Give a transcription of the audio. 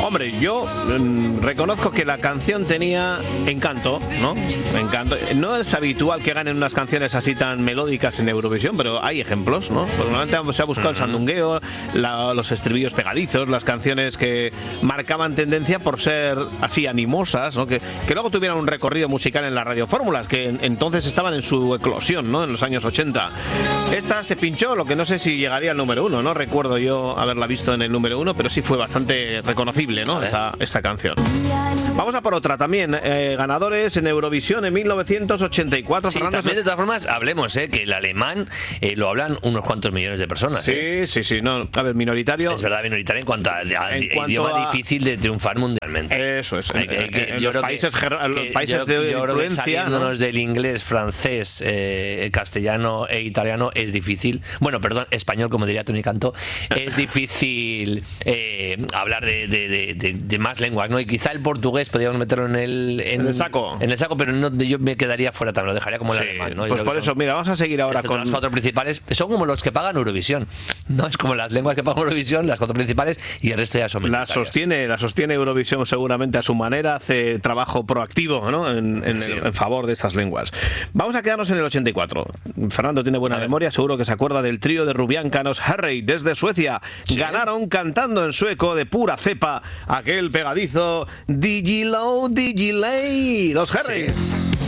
Hombre, yo reconozco que la canción tenía encanto, ¿no? Encanto. No es habitual que ganen unas canciones así tan melódicas en Eurovisión, pero hay ejemplos, ¿no? Pues normalmente se ha buscado el sandungueo, los estribillos pegadizos, las canciones que marcaban tendencia por ser así animosas, ¿no? Que luego tuvieran un recorrido musical en las radiofórmulas, que entonces estaban en su eclosión, ¿no? En los años 80. Esta se pinchó, lo que no sé si llegaría al número 1, no recuerdo yo haberla visto en el número 1, pero sí fue bastante reconocible, ¿no? Esta canción. Vamos a por otra también. Ganadores en Eurovisión en 1984. Sí, Fernando, también de todas formas, hablemos, que el alemán lo hablan unos cuantos millones de personas. Sí. No, a ver, minoritario. Es verdad, minoritario en cuanto a idioma difícil de triunfar mundialmente. Eso es. Los países de yo creo que influencia, saliéndonos del inglés, francés, castellano e italiano es difícil. Bueno, perdón, español, como diría Tony Cantó, es difícil hablar de más lenguas, ¿no? Y quizá el portugués podríamos meterlo en el saco. En el saco, pero no, yo me quedaría fuera también, lo dejaría como el alemán, ¿no? Pues por eso, mira, vamos a seguir ahora con las 4 principales. Son como los que pagan Eurovisión, ¿no? Es como las lenguas que pagan Eurovisión, las 4 principales, y el resto ya son la sostiene Eurovisión seguramente a su manera, hace trabajo proactivo, ¿no? En favor de estas lenguas. Vamos a quedarnos en el 84. Fernando tiene buena memoria, seguro que se acuerda del trío de rubiáncanos Harry desde Suecia. ¿Sí? Ganaron cantando en sueco de pura cepa aquel pegadizo Digilay, los Harrys. Sí.